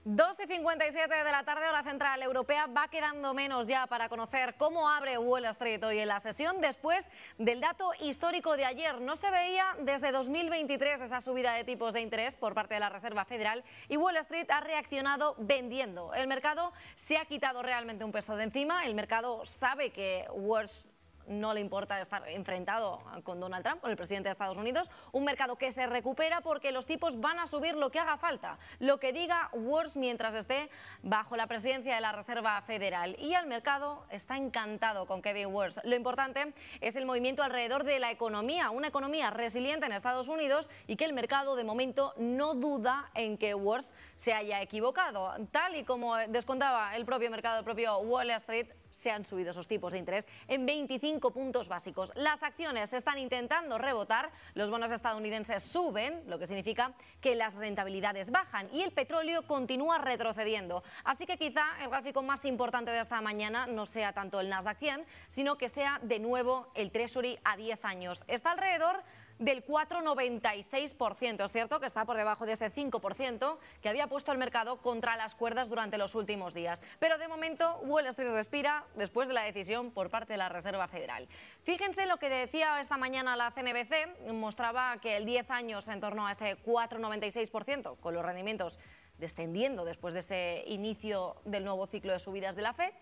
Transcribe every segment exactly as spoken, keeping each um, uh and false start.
dos y cincuenta y siete de la tarde, hora central europea. Va quedando menos ya para conocer cómo abre Wall Street hoy en la sesión después del dato histórico de ayer. No se veía desde dos mil veintitrés esa subida de tipos de interés por parte de la Reserva Federal y Wall Street ha reaccionado vendiendo. El mercado se ha quitado realmente un peso de encima. El mercado sabe que Wall Street no le importa estar enfrentado con Donald Trump, con el presidente de Estados Unidos, un mercado que se recupera porque los tipos van a subir lo que haga falta, lo que diga Wall Street mientras esté bajo la presidencia de la Reserva Federal. Y el mercado está encantado con Kevin Wall Street. Lo importante es el movimiento alrededor de la economía, una economía resiliente en Estados Unidos y que el mercado de momento no duda en que Wall Street se haya equivocado. Tal y como descontaba el propio mercado, el propio Wall Street, se han subido esos tipos de interés en veinticinco puntos básicos. Las acciones están intentando rebotar, los bonos estadounidenses suben, lo que significa que las rentabilidades bajan y el petróleo continúa retrocediendo. Así que quizá el gráfico más importante de esta mañana no sea tanto el Nasdaq cien, sino que sea de nuevo el Treasury a diez años. Está alrededor del cuatro coma noventa y seis por ciento. Es cierto que está por debajo de ese cinco por ciento que había puesto el mercado contra las cuerdas durante los últimos días. Pero de momento Wall Street respira después de la decisión por parte de la Reserva Federal. Fíjense lo que decía esta mañana la C N B C, mostraba que el diez años en torno a ese cuatro coma noventa y seis por ciento, con los rendimientos descendiendo después de ese inicio del nuevo ciclo de subidas de la Fed.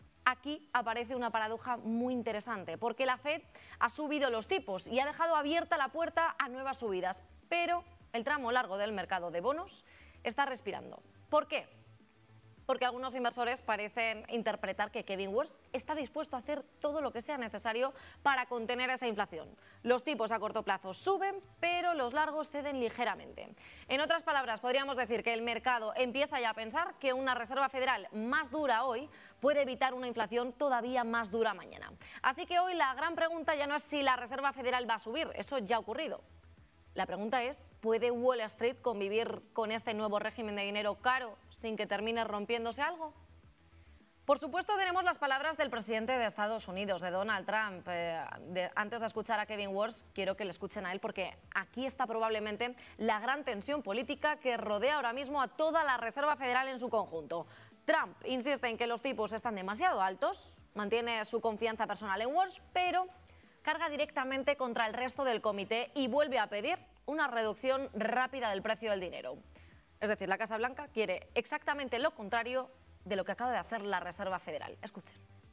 Aquí aparece una paradoja muy interesante, porque la Fed ha subido los tipos y ha dejado abierta la puerta a nuevas subidas, pero el tramo largo del mercado de bonos está respirando. ¿Por qué? Porque algunos inversores parecen interpretar que Kevin Wall Street está dispuesto a hacer todo lo que sea necesario para contener esa inflación. Los tipos a corto plazo suben, pero los largos ceden ligeramente. En otras palabras, podríamos decir que el mercado empieza ya a pensar que una Reserva Federal más dura hoy puede evitar una inflación todavía más dura mañana. Así que hoy la gran pregunta ya no es si la Reserva Federal va a subir, eso ya ha ocurrido. La pregunta es, ¿puede Wall Street convivir con este nuevo régimen de dinero caro sin que termine rompiéndose algo? Por supuesto tenemos las palabras del presidente de Estados Unidos, de Donald Trump. Eh, de, antes de escuchar a Kevin Wall Street, quiero que le escuchen a él porque aquí está probablemente la gran tensión política que rodea ahora mismo a toda la Reserva Federal en su conjunto. Trump insiste en que los tipos están demasiado altos, mantiene su confianza personal en Wall Street, pero carga directamente contra el resto del comité y vuelve a pedir una reducción rápida del precio del dinero. Es decir, la Casa Blanca quiere exactamente lo contrario de lo que acaba de hacer la Reserva Federal. Escuchen.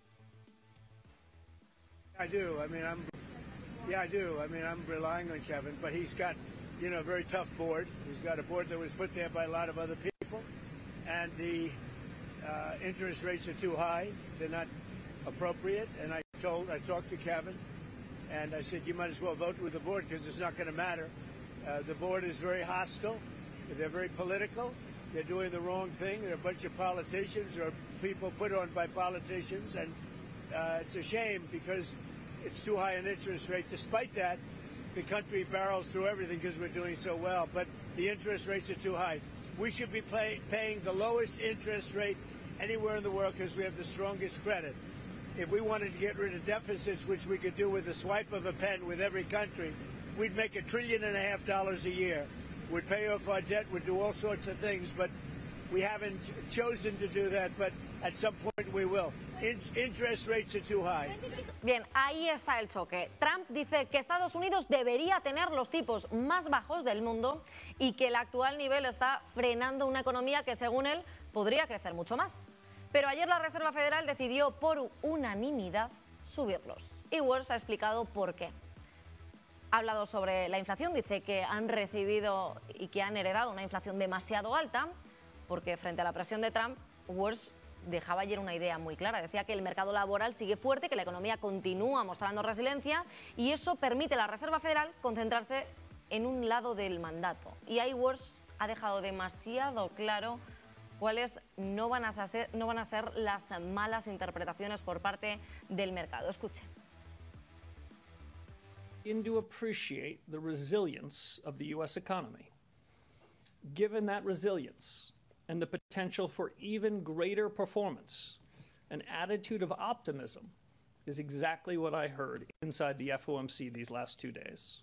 I do. I mean, I'm, yeah, I do. I mean, I'm relying on Kevin, but he's got, you know, a very tough board. He's got a board that was put there by a lot of other people, and the uh, interest rates are too high. They're not appropriate. And I told, I talked to Kevin. And I said, you might as well vote with the board because it's not going to matter. Uh, the board is very hostile. They're very political. They're doing the wrong thing. They're a bunch of politicians or people put on by politicians. And uh, it's a shame because it's too high an interest rate. Despite that, the country barrels through everything because we're doing so well. But the interest rates are too high. We should be pay, paying the lowest interest rate anywhere in the world because we have the strongest credit. If we wanted to get rid of deficits, which we could do with a swipe of a pen with every country, we'd make a trillion and a half dollars a year. We'd pay off our debt, we'd do all sorts of things, but we haven't chosen to do that, but at some point we will. In interest rates are too high. Bien, ahí está el choque. Trump dice que Estados Unidos debería tener los tipos más bajos del mundo y que el actual nivel está frenando una economía que, según él, podría crecer mucho más. Pero ayer la Reserva Federal decidió por unanimidad subirlos. Y Wall Street ha explicado por qué. Ha hablado sobre la inflación, dice que han recibido y que han heredado una inflación demasiado alta, porque frente a la presión de Trump, Wall Street dejaba ayer una idea muy clara. Decía que el mercado laboral sigue fuerte, que la economía continúa mostrando resiliencia y eso permite a la Reserva Federal concentrarse en un lado del mandato. Y ahí Wall Street ha dejado demasiado claro cuáles no van a ser, no van a ser las malas interpretaciones por parte del mercado. Escuche. To appreciate the resilience of the U S economy. Given that resilience and the potential for even greater performance, an attitude of optimism is exactly what I heard inside the F O M C these last two days.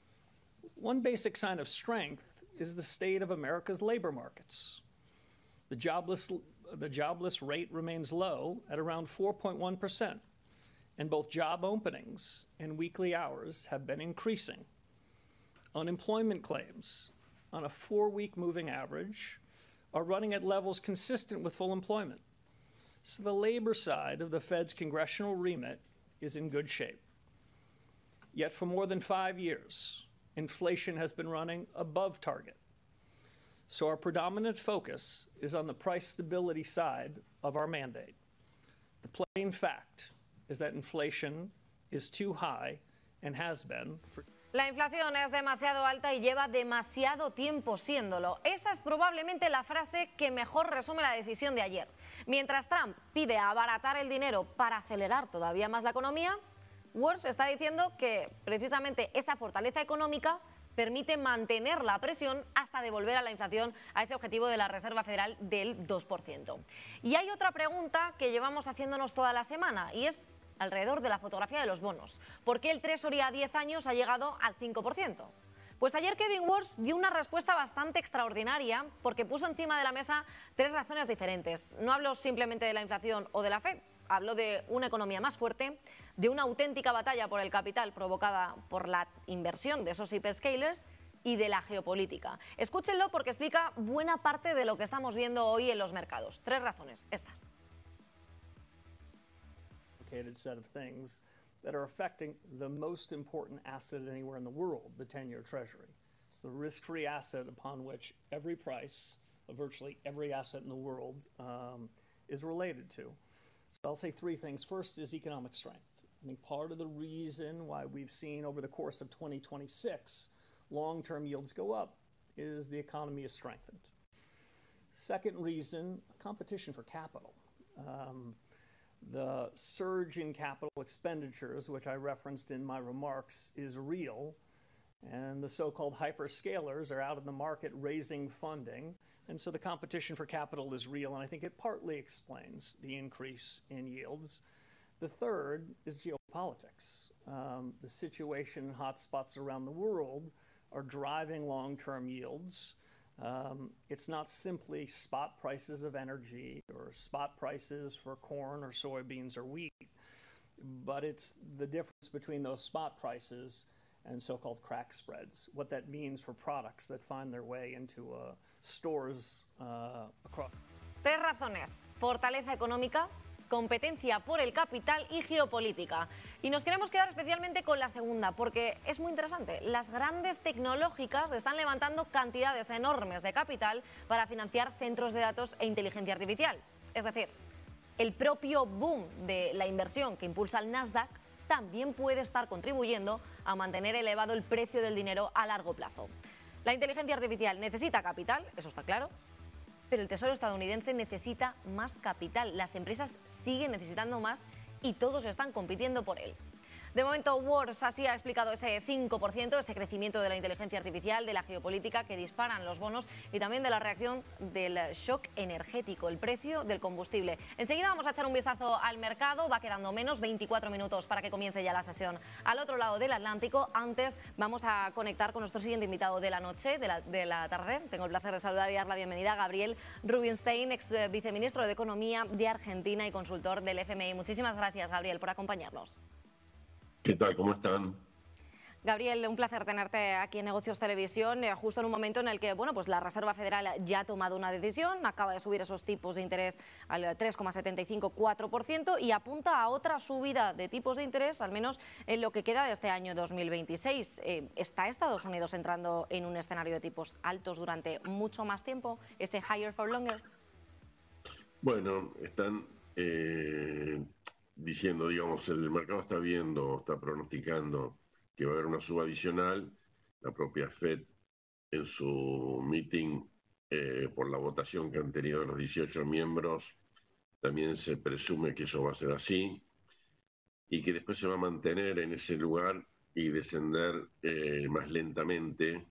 One basic sign of strength is the state of America's labor markets. The jobless, the jobless rate remains low at around four point one percent, and both job openings and weekly hours have been increasing. Unemployment claims on a four-week moving average are running at levels consistent with full employment. So the labor side of the Fed's congressional remit is in good shape. Yet for more than five years, inflation has been running above target. So our predominant focus is on the price stability side of our mandate. The plain fact is that inflation is too high and has been for La inflación es demasiado alta y lleva demasiado tiempo siéndolo. Esa es probablemente la frase que mejor resume la decisión de ayer. Mientras Trump pide abaratar el dinero para acelerar todavía más la economía, Wars está diciendo que precisamente esa fortaleza económica permite mantener la presión hasta devolver a la inflación a ese objetivo de la Reserva Federal del dos por ciento. Y hay otra pregunta que llevamos haciéndonos toda la semana y es alrededor de la fotografía de los bonos. ¿Por qué el Treasury a diez años ha llegado al cinco por ciento? Pues ayer Kevin Warsh dio una respuesta bastante extraordinaria porque puso encima de la mesa tres razones diferentes. No hablo simplemente de la inflación o de la Fed, hablo de una economía más fuerte, de una auténtica batalla por el capital provocada por la inversión de esos hyperscalers y de la geopolítica. Escúchenlo porque explica buena parte de lo que estamos viendo hoy en los mercados. Tres razones, estas. Set of things that are affecting the most important asset anywhere in the world, the ten-year Treasury. It's the risk-free asset upon which every price of virtually every asset in the world um, is related to. So I'll say three things. First is economic strength. I think part of the reason why we've seen over the course of twenty twenty-six long-term yields go up is the economy is strengthened. Second reason, competition for capital. Um, The surge in capital expenditures, which I referenced in my remarks, is real, and the so-called hyperscalers are out in the market raising funding, and so the competition for capital is real, and I think it partly explains the increase in yields. The third is geopolitics. Um, the situation in hotspots around the world are driving long-term yields. Um, it's not simply spot prices of energy or spot prices for corn or soybeans or wheat, but it's the difference between those spot prices and so-called crack spreads, what that means for products that find their way into uh, stores uh, across. Tres razones: fortaleza económica, competencia por el capital y geopolítica. Y nos queremos quedar especialmente con la segunda, porque es muy interesante. Las grandes tecnológicas están levantando cantidades enormes de capital para financiar centros de datos e inteligencia artificial. Es decir, el propio boom de la inversión que impulsa el Nasdaq también puede estar contribuyendo a mantener elevado el precio del dinero a largo plazo. La inteligencia artificial necesita capital, eso está claro, pero el Tesoro estadounidense necesita más capital. Las empresas siguen necesitando más y todos están compitiendo por él. De momento, Wars así ha explicado ese cinco por ciento, ese crecimiento de la inteligencia artificial, de la geopolítica que disparan los bonos y también de la reacción del shock energético, el precio del combustible. Enseguida vamos a echar un vistazo al mercado, va quedando menos veinticuatro minutos para que comience ya la sesión al otro lado del Atlántico. Antes vamos a conectar con nuestro siguiente invitado de la noche, de la, de la tarde. Tengo el placer de saludar y dar la bienvenida a Gabriel Rubinstein, ex viceministro de Economía de Argentina y consultor del F M I. Muchísimas gracias, Gabriel, por acompañarnos. ¿Qué tal? ¿Cómo están? Gabriel, un placer tenerte aquí en Negocios Televisión, eh, justo en un momento en el que bueno, pues la Reserva Federal ya ha tomado una decisión, acaba de subir esos tipos de interés al tres coma setenta y cinco, cuatro por ciento y apunta a otra subida de tipos de interés, al menos en lo que queda de este año dos mil veintiséis. Eh, ¿Está Estados Unidos entrando en un escenario de tipos altos durante mucho más tiempo, ese higher for longer? Bueno, están... Eh... diciendo, digamos, el mercado está viendo, está pronosticando que va a haber una suba adicional. La propia Fed en su meeting eh, por la votación que han tenido los dieciocho miembros, también se presume que eso va a ser así y que después se va a mantener en ese lugar y descender eh, más lentamente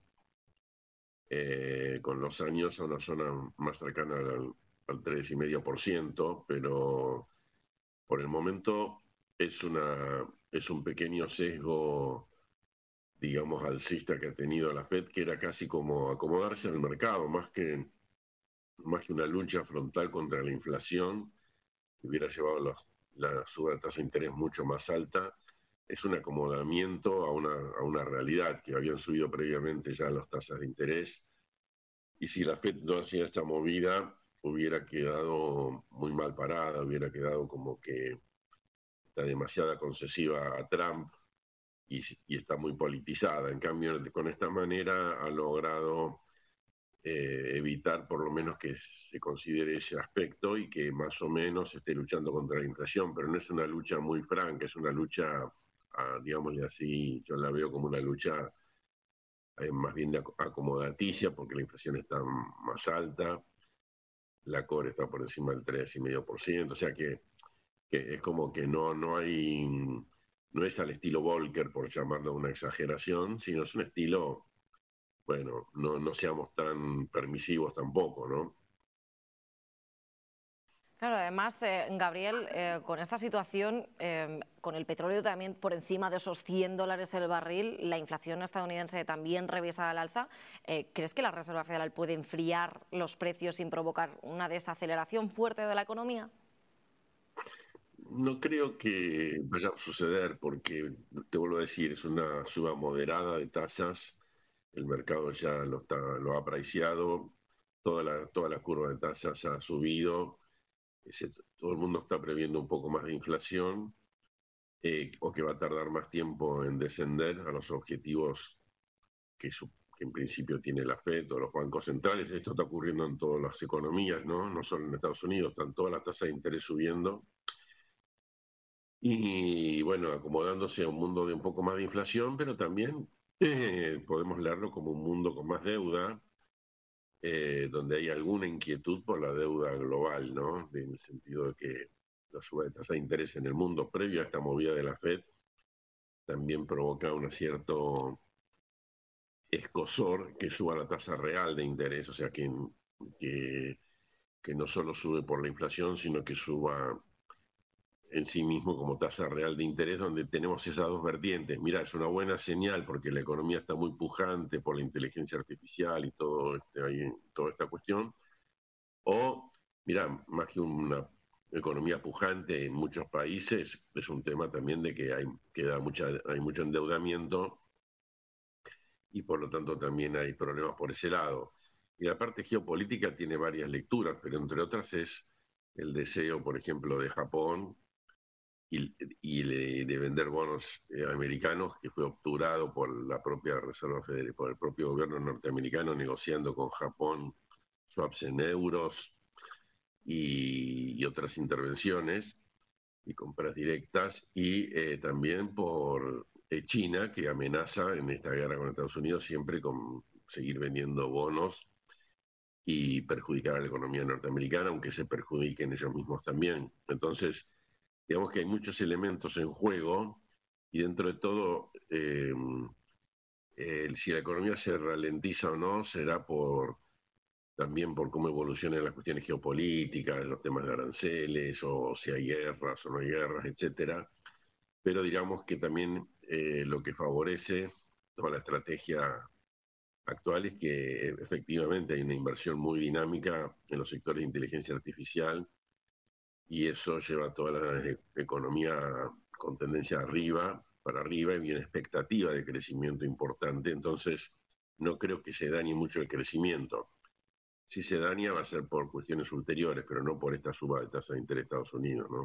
eh, con los años a una zona más cercana al, al tres coma cinco por ciento, pero por el momento es, una, es un pequeño sesgo, digamos, alcista que ha tenido la Fed, que era casi como acomodarse al mercado, más que, más que una lucha frontal contra la inflación, que hubiera llevado los, la suba de tasa de interés mucho más alta, es un acomodamiento a una, a una realidad, que habían subido previamente ya las tasas de interés, y si la Fed no hacía esta movida, hubiera quedado muy mal parada, hubiera quedado como que está demasiada concesiva a Trump y, y está muy politizada. En cambio, con esta manera ha logrado eh, evitar por lo menos que se considere ese aspecto y que más o menos esté luchando contra la inflación, pero no es una lucha muy franca, es una lucha, ah, digámosle así, yo la veo como una lucha eh, más bien de acomodaticia, porque la inflación está más alta, la core está por encima del tres coma cinco por ciento, o sea que, que es como que no, no hay, no es al estilo Volcker, por llamarlo una exageración, sino es un estilo, bueno, no, no seamos tan permisivos tampoco, ¿no? Claro, además, eh, Gabriel, eh, con esta situación, eh, con el petróleo también por encima de esos cien dólares el barril, la inflación estadounidense también revisada al alza, eh, ¿crees que la Reserva Federal puede enfriar los precios sin provocar una desaceleración fuerte de la economía? No creo que vaya a suceder porque, te vuelvo a decir, es una suba moderada de tasas, el mercado ya lo, está, lo ha apreciado, toda la, toda la curva de tasas ha subido, ese, todo el mundo está previendo un poco más de inflación eh, o que va a tardar más tiempo en descender a los objetivos que, su, que en principio tiene la Fed o los bancos centrales. Esto está ocurriendo en todas las economías, ¿no? No solo en Estados Unidos, están todas las tasas de interés subiendo. Y bueno, acomodándose a un mundo de un poco más de inflación, pero también eh, podemos leerlo como un mundo con más deuda, eh, donde hay alguna inquietud por la deuda global, ¿no? En el sentido de que la suba de tasa de interés en el mundo previo a esta movida de la Fed también provoca un cierto escozor que suba la tasa real de interés, o sea, que, que, que no solo sube por la inflación, sino que suba en sí mismo como tasa real de interés, donde tenemos esas dos vertientes. Mira, es una buena señal porque la economía está muy pujante por la inteligencia artificial y todo este, ahí, toda esta cuestión. O, mira, más que una economía pujante en muchos países, es un tema también de que hay, queda mucha, hay mucho endeudamiento y por lo tanto también hay problemas por ese lado. Y la parte geopolítica tiene varias lecturas, pero entre otras es el deseo, por ejemplo, de Japón y, y de, de vender bonos eh, americanos, que fue obturado por la propia Reserva Federal, por el propio gobierno norteamericano negociando con Japón swaps en euros y, y otras intervenciones y compras directas, y eh, también por eh, China, que amenaza en esta guerra con Estados Unidos siempre con seguir vendiendo bonos y perjudicar a la economía norteamericana, aunque se perjudiquen ellos mismos también. Entonces, digamos que hay muchos elementos en juego y dentro de todo, eh, eh, si la economía se ralentiza o no, será por también por cómo evolucionan las cuestiones geopolíticas, los temas de aranceles, o si hay guerras o no hay guerras, etcétera. Pero digamos que también eh, lo que favorece toda la estrategia actual es que efectivamente hay una inversión muy dinámica en los sectores de inteligencia artificial y eso lleva a toda la e- economía con tendencia arriba, para arriba, y una expectativa de crecimiento importante. Entonces, no creo que se dañe mucho el crecimiento. Si se daña va a ser por cuestiones ulteriores, pero no por esta suba de tasa de interés de Estados Unidos, ¿no?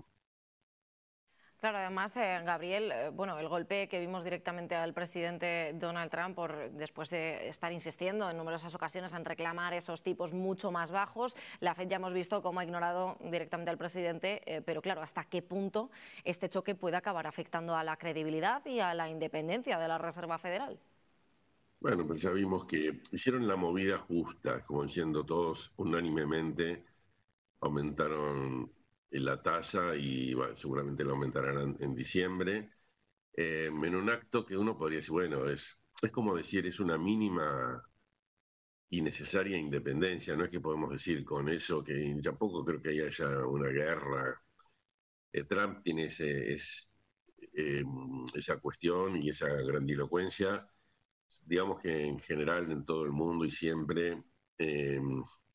Claro, además, eh, Gabriel, eh, bueno, el golpe que vimos directamente al presidente Donald Trump por después de estar insistiendo en numerosas ocasiones en reclamar esos tipos mucho más bajos, la Fed ya hemos visto cómo ha ignorado directamente al presidente, eh, pero claro, ¿hasta qué punto este choque puede acabar afectando a la credibilidad y a la independencia de la Reserva Federal? Bueno, pues ya vimos que hicieron la movida justa, como diciendo todos unánimemente, aumentaron la tasa y bueno, seguramente la aumentarán en, en diciembre, eh, en un acto que uno podría decir, bueno, es, es como decir, es una mínima y necesaria independencia, no es que podemos decir con eso que tampoco creo que haya una guerra. Eh, Trump tiene ese, es, eh, esa cuestión y esa grandilocuencia, digamos que en general en todo el mundo y siempre... Eh,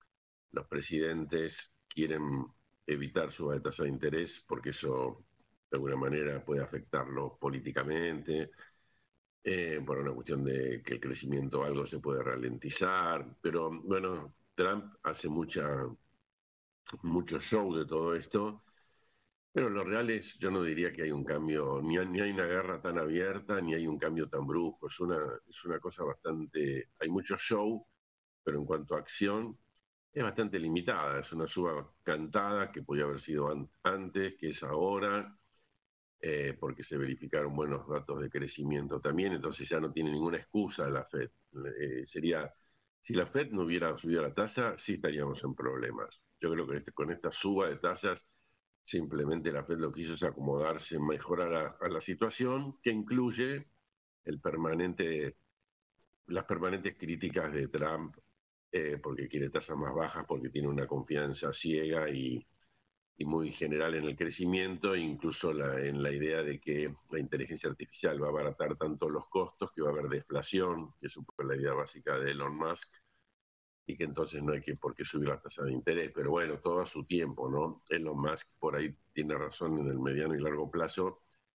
los presidentes quieren evitar suba de tasa de interés porque eso de alguna manera puede afectarlo políticamente, eh, por una cuestión de que el crecimiento algo se puede ralentizar, pero bueno, Trump hace mucha, mucho show de todo esto, pero lo real es, yo no diría que hay un cambio, ni hay, ni hay una guerra tan abierta, ni hay un cambio tan brusco, es una, es una cosa bastante, hay mucho show, pero en cuanto a acción, es bastante limitada, es una suba cantada que podía haber sido an antes, que es ahora, eh, porque se verificaron buenos datos de crecimiento también, entonces ya no tiene ninguna excusa la Fed. Eh, sería, si la Fed no hubiera subido la tasa, sí estaríamos en problemas. Yo creo que este, con esta suba de tasas, simplemente la Fed lo que hizo es acomodarse, mejorar a, a la situación, que incluye el permanente, las permanentes críticas de Trump, eh, porque quiere tasas más bajas, porque tiene una confianza ciega y, y muy general en el crecimiento, incluso la, en la idea de que la inteligencia artificial va a abaratar tanto los costos que va a haber deflación, que es un poco la idea básica de Elon Musk, y que entonces no hay que por qué subir la tasa de interés. Pero bueno, todo a su tiempo, ¿no? Elon Musk por ahí tiene razón en el mediano y largo plazo,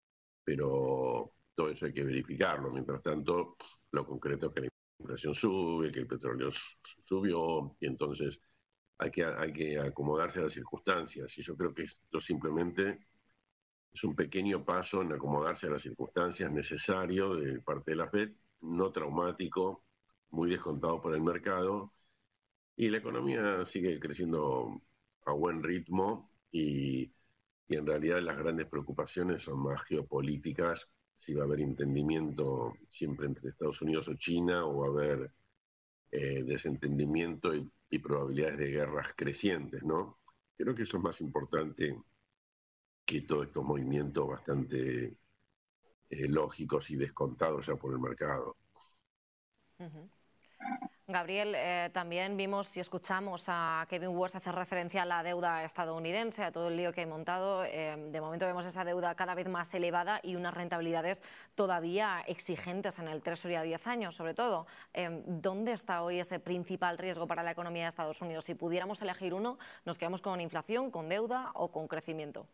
pero todo eso hay que verificarlo. Mientras tanto, lo concreto es que la inflación sube, que el petróleo subió, y entonces hay que, hay que acomodarse a las circunstancias. Y yo creo que esto simplemente es un pequeño paso en acomodarse a las circunstancias necesario de parte de la Fed, no traumático, muy descontado por el mercado, y la economía sigue creciendo a buen ritmo y, y en realidad las grandes preocupaciones son más geopolíticas, si va a haber entendimiento siempre entre Estados Unidos o China, o va a haber eh, desentendimiento y, y probabilidades de guerras crecientes, ¿no? Creo que eso es más importante que todos estos movimientos bastante eh, lógicos y descontados ya por el mercado. Uh-huh. Gabriel, eh, también vimos y escuchamos a Kevin Warsh hacer referencia a la deuda estadounidense, a todo el lío que hay montado. Eh, de momento vemos esa deuda cada vez más elevada y unas rentabilidades todavía exigentes en el Treasury a diez años, sobre todo. Eh, ¿Dónde está hoy ese principal riesgo para la economía de Estados Unidos? Si pudiéramos elegir uno, ¿nos quedamos con inflación, con deuda o con crecimiento?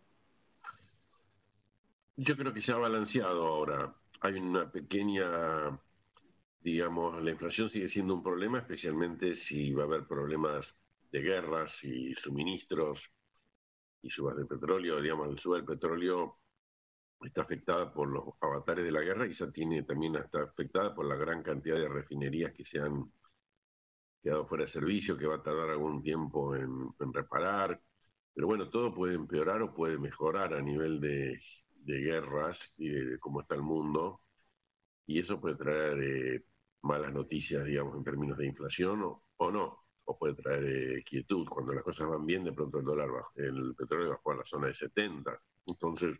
Yo creo que se ha balanceado ahora. Hay una pequeña... digamos, la inflación sigue siendo un problema, especialmente si va a haber problemas de guerras y suministros y subas de petróleo. Digamos, el suba del petróleo está afectada por los avatares de la guerra y ya tiene también está afectada por la gran cantidad de refinerías que se han quedado fuera de servicio, que va a tardar algún tiempo en, en reparar. Pero bueno, todo puede empeorar o puede mejorar a nivel de, de guerras y de cómo está el mundo. Y eso puede traer eh, malas noticias, digamos, en términos de inflación o, o no, o puede traer eh, quietud. Cuando las cosas van bien, de pronto el dólar baja, el petróleo bajó a la zona de setenta. Entonces,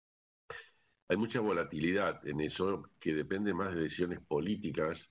hay mucha volatilidad en eso que depende más de decisiones políticas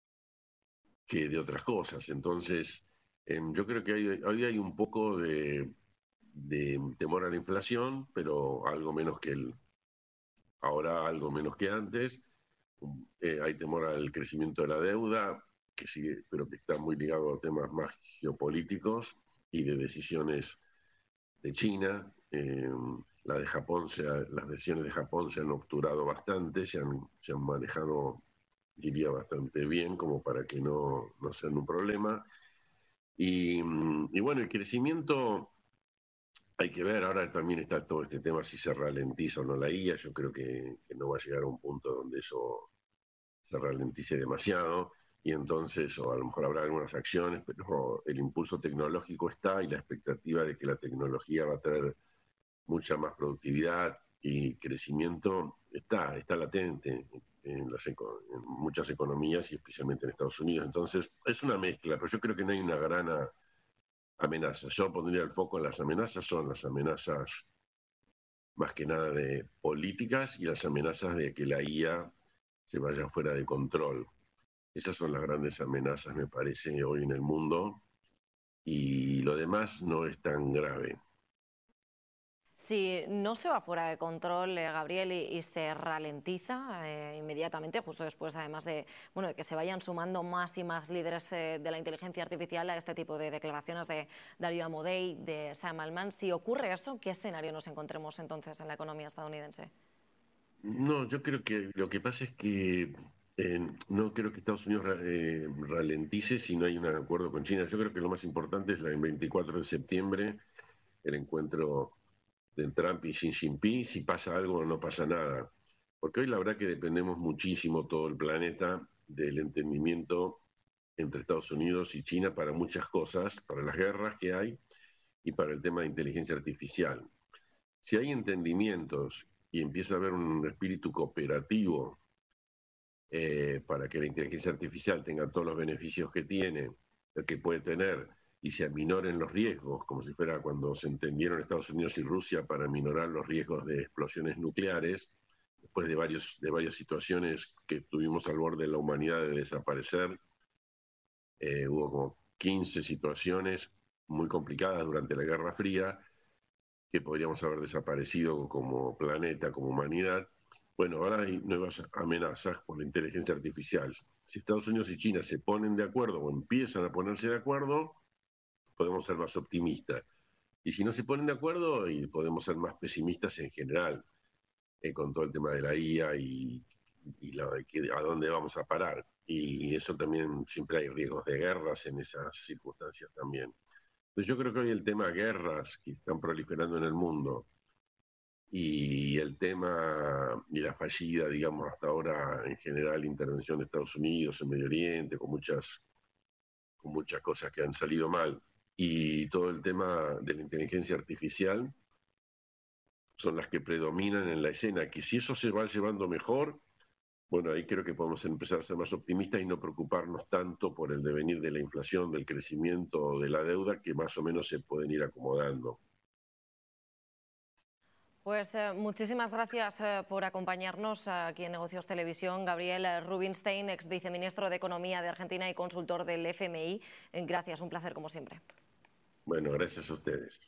que de otras cosas. Entonces, eh, yo creo que hay, hoy hay un poco de, de temor a la inflación, pero algo menos que el, ahora algo menos que antes. Eh, hay temor al crecimiento de la deuda, que sigue, pero que está muy ligado a temas más geopolíticos y de decisiones de China. Eh, la de Japón se ha, las decisiones de Japón se han obturado bastante, se han, se han manejado, diría, bastante bien, como para que no, no sean un problema. Y, y bueno, el crecimiento... Hay que ver, ahora también está todo este tema si se ralentiza o no la I A. Yo creo que, que no va a llegar a un punto donde eso se ralentice demasiado y entonces, o a lo mejor habrá algunas acciones, pero el impulso tecnológico está y la expectativa de que la tecnología va a traer mucha más productividad y crecimiento está, está latente en, las, en muchas economías y especialmente en Estados Unidos. Entonces, es una mezcla, pero yo creo que no hay una gran amenaza. Yo pondría el foco en las amenazas, son las amenazas más que nada de políticas y las amenazas de que la I A se vaya fuera de control. Esas son las grandes amenazas, me parece, hoy en el mundo, y lo demás no es tan grave. Si no se va fuera de control, eh, Gabriel, y, y se ralentiza eh, inmediatamente, justo después, además de, bueno, de que se vayan sumando más y más líderes eh, de la inteligencia artificial a este tipo de declaraciones de Darío Amodei, de Sam Altman, si ocurre eso, ¿qué escenario nos encontremos entonces en la economía estadounidense? No, yo creo que lo que pasa es que eh, no creo que Estados Unidos eh, ralentice si no hay un acuerdo con China. Yo creo que lo más importante es el veinticuatro de septiembre, el encuentro de Trump y Xi Jinping, si pasa algo o no pasa nada. Porque hoy la verdad que dependemos muchísimo todo el planeta del entendimiento entre Estados Unidos y China para muchas cosas, para las guerras que hay y para el tema de inteligencia artificial. Si hay entendimientos y empieza a haber un espíritu cooperativo eh, para que la inteligencia artificial tenga todos los beneficios que tiene, que puede tener, y se aminoren los riesgos, como si fuera cuando se entendieron Estados Unidos y Rusia para aminorar los riesgos de explosiones nucleares, después de, varios, de varias situaciones que tuvimos al borde de la humanidad de desaparecer. Eh, hubo como quince situaciones muy complicadas durante la Guerra Fría, que podríamos haber desaparecido como planeta, como humanidad. Bueno, ahora hay nuevas amenazas con la inteligencia artificial. Si Estados Unidos y China se ponen de acuerdo o empiezan a ponerse de acuerdo, podemos ser más optimistas. Y si no se ponen de acuerdo, y podemos ser más pesimistas en general, eh, con todo el tema de la I A y, y la, que, a dónde vamos a parar. Y, y eso también, siempre hay riesgos de guerras en esas circunstancias también. Entonces yo creo que hoy el tema guerras que están proliferando en el mundo y el tema y la fallida, digamos, hasta ahora en general intervención de Estados Unidos en Medio Oriente, con muchas, con muchas cosas que han salido mal, y todo el tema de la inteligencia artificial son las que predominan en la escena, que si eso se va llevando mejor, bueno, ahí creo que podemos empezar a ser más optimistas y no preocuparnos tanto por el devenir de la inflación, del crecimiento, de la deuda, que más o menos se pueden ir acomodando. Pues eh, muchísimas gracias eh, por acompañarnos aquí en Negocios Televisión. Gabriel Rubinstein, ex viceministro de Economía de Argentina y consultor del F M I. Gracias, un placer como siempre. Bueno, gracias a ustedes.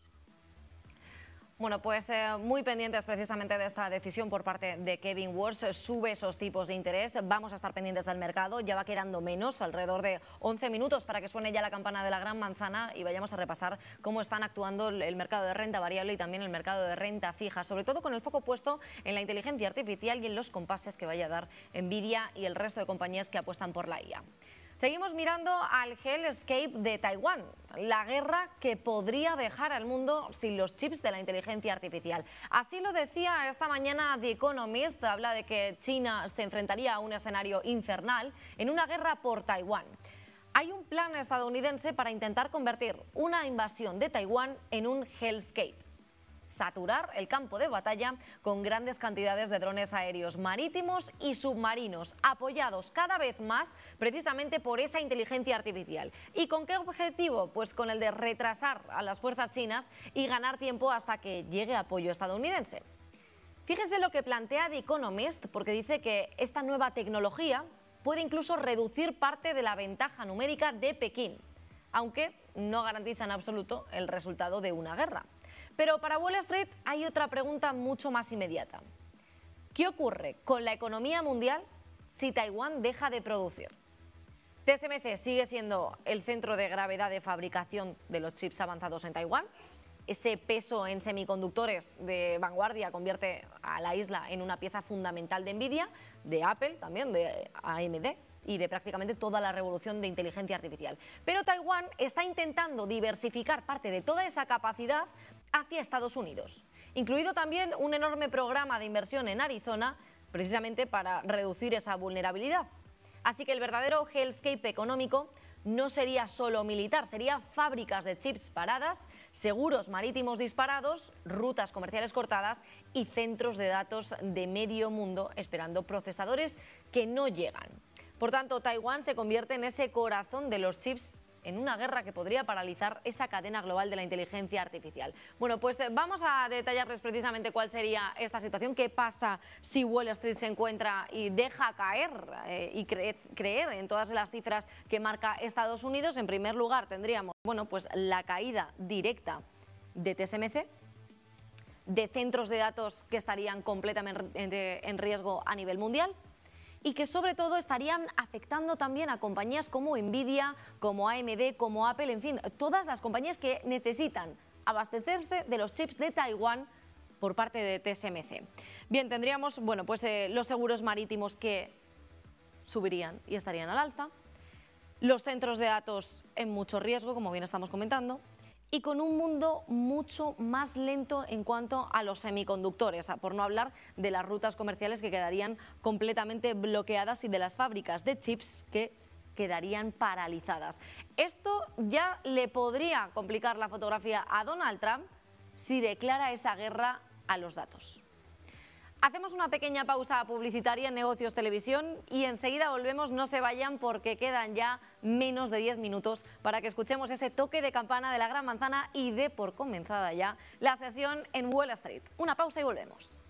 Bueno, pues eh, muy pendientes precisamente de esta decisión por parte de Kevin Warsh. Sube esos tipos de interés. Vamos a estar pendientes del mercado. Ya va quedando menos, alrededor de once minutos para que suene ya la campana de la gran manzana y vayamos a repasar cómo están actuando el mercado de renta variable y también el mercado de renta fija, sobre todo con el foco puesto en la inteligencia artificial y en los compases que vaya a dar Nvidia y el resto de compañías que apuestan por la I A. Seguimos mirando al Hellscape de Taiwán, la guerra que podría dejar al mundo sin los chips de la inteligencia artificial. Así lo decía esta mañana The Economist, habla de que China se enfrentaría a un escenario infernal en una guerra por Taiwán. Hay un plan estadounidense para intentar convertir una invasión de Taiwán en un Hellscape. Saturar el campo de batalla con grandes cantidades de drones aéreos marítimos y submarinos, apoyados cada vez más precisamente por esa inteligencia artificial. ¿Y con qué objetivo? Pues con el de retrasar a las fuerzas chinas y ganar tiempo hasta que llegue apoyo estadounidense. Fíjense lo que plantea The Economist, porque dice que esta nueva tecnología puede incluso reducir parte de la ventaja numérica de Pekín, aunque no garantiza en absoluto el resultado de una guerra. Pero para Wall Street hay otra pregunta mucho más inmediata. ¿Qué ocurre con la economía mundial si Taiwán deja de producir? T S M C sigue siendo el centro de gravedad de fabricación de los chips avanzados en Taiwán. Ese peso en semiconductores de vanguardia convierte a la isla en una pieza fundamental de Nvidia, de Apple, también de A M D y de prácticamente toda la revolución de inteligencia artificial. Pero Taiwán está intentando diversificar parte de toda esa capacidad hacia Estados Unidos, incluido también un enorme programa de inversión en Arizona, precisamente para reducir esa vulnerabilidad. Así que el verdadero hellscape económico no sería solo militar, sería fábricas de chips paradas, seguros marítimos disparados, rutas comerciales cortadas y centros de datos de medio mundo esperando procesadores que no llegan. Por tanto, Taiwán se convierte en ese corazón de los chips en una guerra que podría paralizar esa cadena global de la inteligencia artificial. Bueno, pues vamos a detallarles precisamente cuál sería esta situación, qué pasa si Wall Street se encuentra y deja caer eh, y cre creer en todas las cifras que marca Estados Unidos. En primer lugar tendríamos, bueno, pues la caída directa de T S M C, de centros de datos que estarían completamente en riesgo a nivel mundial y que sobre todo estarían afectando también a compañías como Nvidia, como A M D, como Apple, en fin, todas las compañías que necesitan abastecerse de los chips de Taiwán por parte de T S M C. Bien, tendríamos bueno, pues, eh, los seguros marítimos que subirían y estarían al alza, los centros de datos en mucho riesgo, como bien estamos comentando, y con un mundo mucho más lento en cuanto a los semiconductores, por no hablar de las rutas comerciales que quedarían completamente bloqueadas y de las fábricas de chips que quedarían paralizadas. Esto ya le podría complicar la fotografía a Donald Trump si declara esa guerra a los datos. Hacemos una pequeña pausa publicitaria en Negocios Televisión y enseguida volvemos. No se vayan porque quedan ya menos de diez minutos para que escuchemos ese toque de campana de la Gran Manzana y dé por comenzada ya la sesión en Wall Street. Una pausa y volvemos.